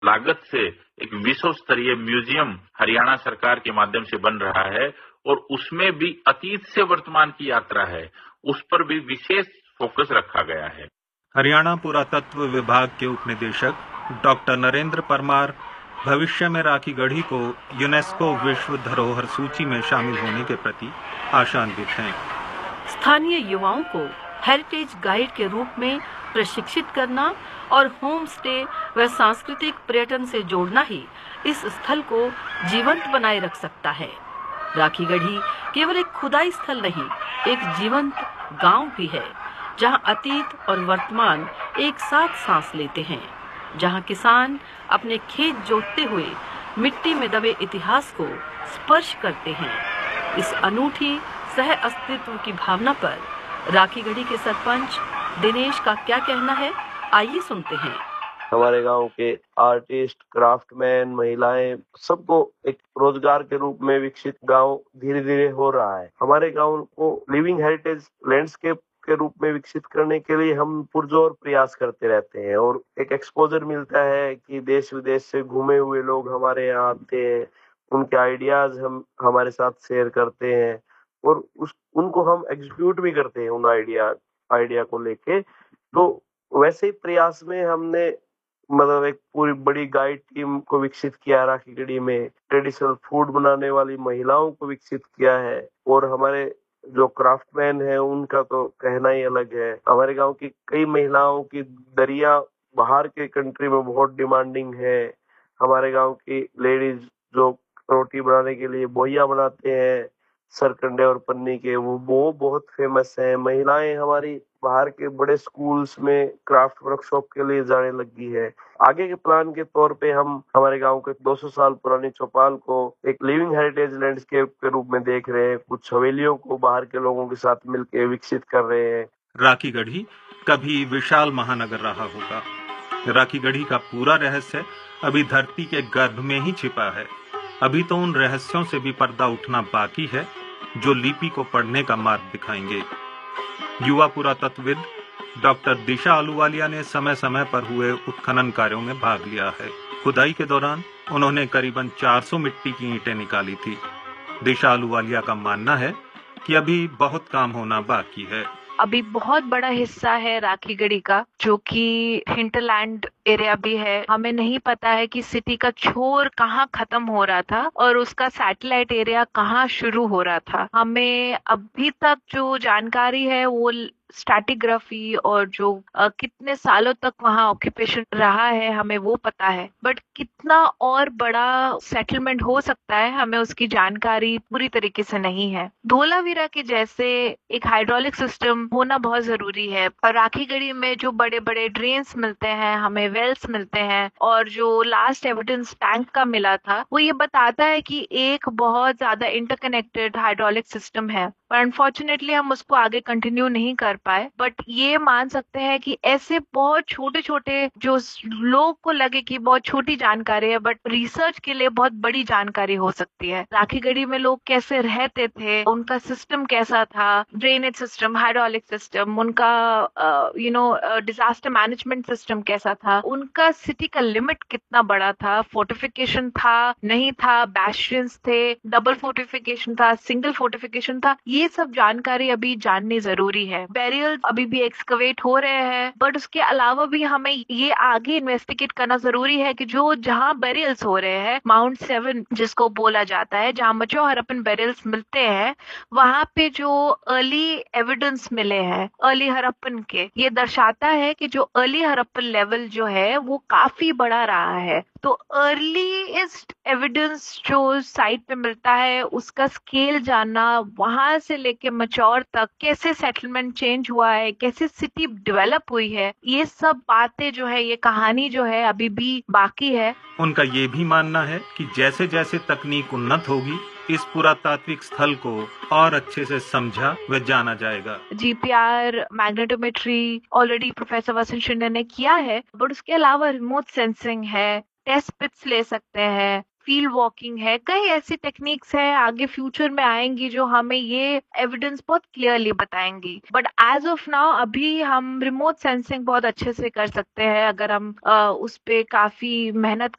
लागत से एक विश्व स्तरीय म्यूजियम हरियाणा सरकार के माध्यम से बन रहा है और उसमें भी अतीत से वर्तमान की यात्रा है, उस पर भी विशेष फोकस रखा गया है। हरियाणा पुरातत्व विभाग के उपनिदेशक डॉक्टर नरेंद्र परमार भविष्य में राखीगढ़ी को यूनेस्को विश्व धरोहर सूची में शामिल होने के प्रति आशान्वित हैं। स्थानीय युवाओं को हेरिटेज गाइड के रूप में प्रशिक्षित करना और होम स्टे व सांस्कृतिक पर्यटन से जोड़ना ही इस स्थल को जीवंत बनाए रख सकता है। राखीगढ़ी केवल एक खुदाई स्थल नहीं, एक जीवंत गांव भी है, जहां अतीत और वर्तमान एक साथ सांस लेते हैं, जहां किसान अपने खेत जोतते हुए मिट्टी में दबे इतिहास को स्पर्श करते हैं। इस अनूठी सह अस्तित्व की भावना पर राखीगढ़ी के सरपंच दिनेश का क्या कहना है, आइए सुनते हैं। हमारे गांव के आर्टिस्ट, क्राफ्टमैन, महिलाएं सबको एक रोजगार के रूप में विकसित गांव धीरे धीरे हो रहा है। हमारे गांव को लिविंग हेरिटेज लैंडस्केप के रूप में विकसित करने के लिए हम पुरजोर प्रयास करते रहते हैं और एक एक्सपोजर मिलता है कि देश विदेश से घूमे हुए लोग हमारे यहाँ आते हैं, उनके आइडियाज हम हमारे साथ शेयर करते हैं और उनको हम एग्जीक्यूट भी करते हैं उन आइडिया को लेके। तो वैसे ही प्रयास में हमने मतलब एक पूरी बड़ी गाइड टीम को विकसित किया, राखीगढ़ी में ट्रेडिशनल फूड बनाने वाली महिलाओं को विकसित किया है और हमारे जो क्राफ्टमैन है उनका तो कहना ही अलग है। हमारे गांव की कई महिलाओं की दरिया बाहर के कंट्री में बहुत डिमांडिंग है। हमारे गांव की लेडीज जो रोटी बनाने के लिए बोइया बनाते हैं सरकंडे और पन्नी के, वो बहुत फेमस है। महिलाएं हमारी बाहर के बड़े स्कूल्स में क्राफ्ट वर्कशॉप के लिए जाने लगी है। आगे के प्लान के तौर पे हम हमारे गांव के 200 साल पुरानी चौपाल को एक लिविंग हेरिटेज लैंडस्केप के रूप में देख रहे हैं। कुछ हवेलियों को बाहर के लोगों के साथ मिलकर विकसित कर रहे हैं। राखीगढ़ी कभी विशाल महानगर रहा होगा। राखीगढ़ी का पूरा रहस्य अभी धरती के गर्भ में ही छिपा है। अभी तो उन रहस्यों से भी पर्दा उठना बाकी है जो लिपि को पढ़ने का मार्ग दिखाएंगे। युवा पुरातत्वविद डॉक्टर दिशा आलूवालिया ने समय समय पर हुए उत्खनन कार्यों में भाग लिया है। खुदाई के दौरान उन्होंने करीबन 400 मिट्टी की ईंटें निकाली थी। दिशा आलूवालिया का मानना है कि अभी बहुत काम होना बाकी है। अभी बहुत बड़ा हिस्सा है राखीगढ़ी का जो कि हिंटरलैंड एरिया भी है। हमें नहीं पता है कि सिटी का छोर कहाँ खत्म हो रहा था और उसका सैटेलाइट एरिया कहाँ शुरू हो रहा था। हमें अभी तक जो जानकारी है वो स्ट्रैटिग्राफी और जो कितने सालों तक वहाँ ऑक्यूपेशन रहा है हमें वो पता है, बट कितना और बड़ा सेटलमेंट हो सकता है हमें उसकी जानकारी पूरी तरीके से नहीं है। धोलावीरा के जैसे एक हाइड्रोलिक सिस्टम होना बहुत जरूरी है और राखीगढ़ी में जो बड़े बड़े ड्रेन्स मिलते हैं, हमें वेल्स मिलते हैं और जो लास्ट एविडेंस टैंक का मिला था वो ये बताता है कि एक बहुत ज्यादा इंटरकनेक्टेड हाइड्रोलिक सिस्टम है। पर अनफॉर्चुनेटली हम उसको आगे कंटिन्यू नहीं कर पाए, बट ये मान सकते हैं कि ऐसे बहुत छोटे छोटे जो लोग को लगे कि बहुत छोटी जानकारी है बट रिसर्च के लिए बहुत बड़ी जानकारी हो सकती है। राखीगढ़ी में लोग कैसे रहते थे, उनका सिस्टम कैसा था, ड्रेनेज सिस्टम, हाइड्रोलिक सिस्टम, उनका डिजास्टर मैनेजमेंट सिस्टम कैसा था, उनका सिटी का लिमिट कितना बड़ा था, फोर्टिफिकेशन था नहीं था, बैस्टियंस थे, डबल फोर्टिफिकेशन था, सिंगल फोर्टिफिकेशन था, ये सब जानकारी अभी जाननी जरूरी है। बैरियल अभी भी एक्सकवेट हो रहे हैं, बट उसके अलावा भी हमें ये आगे इन्वेस्टिगेट करना जरूरी है कि जो जहाँ बैरियल्स हो रहे हैं, माउंट 7 जिसको बोला जाता है, जहाँ मचो हरप्पन बैरियल्स मिलते हैं, वहाँ पे जो अर्ली एविडेंस मिले हैं अर्ली हरप्पन के, ये दर्शाता है कि जो अर्ली हरप्पन लेवल जो है वो काफी बड़ा रहा है। तो अर्लीस्ट एविडेंस जो साइट पे मिलता है उसका स्केल जानना, वहां से लेके मैच्योर तक कैसे सेटलमेंट चेंज हुआ है, कैसे सिटी डेवलप हुई है, ये सब बातें जो है, ये कहानी जो है अभी भी बाकी है। उनका ये भी मानना है कि जैसे जैसे तकनीक उन्नत होगी इस पुरातात्विक स्थल को और अच्छे से समझा व जाना जाएगा। जीपीआर, मैग्नेटोमेट्री ऑलरेडी प्रोफेसर वसंत शिंदे ने किया है, बट उसके अलावा रिमोट सेंसिंग है, टेस्ट पिट्स ले सकते हैं, फील्ड वॉकिंग है, कई ऐसी टेक्निक्स है आगे फ्यूचर में आएंगी जो हमें ये एविडेंस बहुत क्लियरली बताएंगी। बट एज ऑफ नाउ अभी हम रिमोट सेंसिंग बहुत अच्छे से कर सकते हैं अगर हम उस पे काफी मेहनत